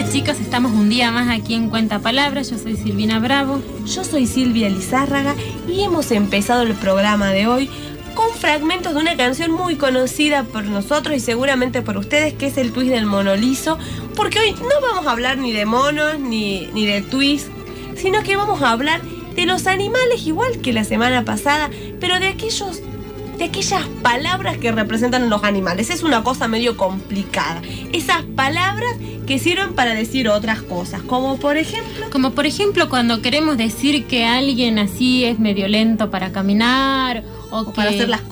Hola chicos, estamos un día más aquí en Cuenta Palabras. Yo soy Silvina Bravo. Yo soy Silvia Lizárraga y hemos empezado el programa de hoy con fragmentos de una canción muy conocida por nosotros y seguramente por ustedes, que es el twist del mono liso, porque hoy no vamos a hablar ni de monos ni de twist, sino que vamos a hablar de los animales igual que la semana pasada, pero de aquellas palabras que representan los animales. Es una cosa medio complicada. Esas palabras que sirven para decir otras cosas, como por ejemplo cuando queremos decir que alguien así es medio lento para caminar o para hacer las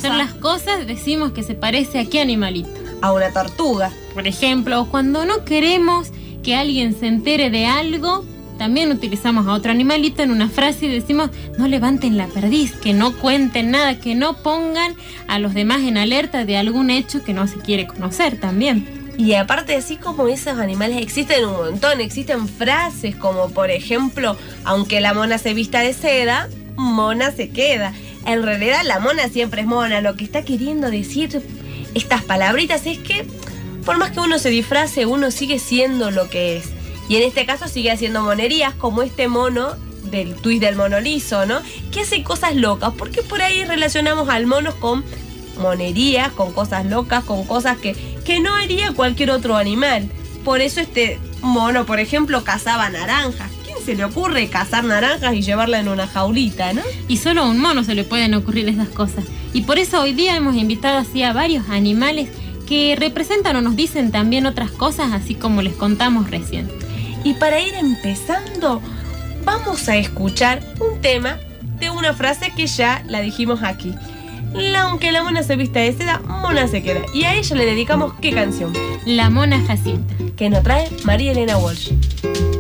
cosas, decimos que se parece a qué animalito. A una tortuga. Por ejemplo, cuando no queremos que alguien se entere de algo, también utilizamos a otro animalito en una frase y decimos: no levanten la perdiz, que no cuenten nada, que no pongan a los demás en alerta de algún hecho que no se quiere conocer también. Y aparte, así como esos animales existen un montón, existen frases como por ejemplo: aunque la mona se vista de seda, mona se queda. En realidad la mona siempre es mona. Lo que está queriendo decir estas palabritas es que por más que uno se disfrace, uno sigue siendo lo que es. Y en este caso sigue haciendo monerías, como este mono del twist del mono liso, ¿no? Que hace cosas locas, porque por ahí relacionamos al mono con monerías, con cosas locas, con cosas que no haría cualquier otro animal. Por eso este mono, por ejemplo, cazaba naranjas. ¿Quién se le ocurre cazar naranjas y llevarla en una jaulita, no? Y solo a un mono se le pueden ocurrir esas cosas. Y por eso hoy día hemos invitado así a varios animales que representan o nos dicen también otras cosas, así como les contamos recién. Y para ir empezando, vamos a escuchar un tema de una frase que ya la dijimos aquí. Aunque la mona se vista de seda, mona se queda. Y a ella le dedicamos ¿qué canción? La Mona Jacinta, que nos trae María Elena Walsh.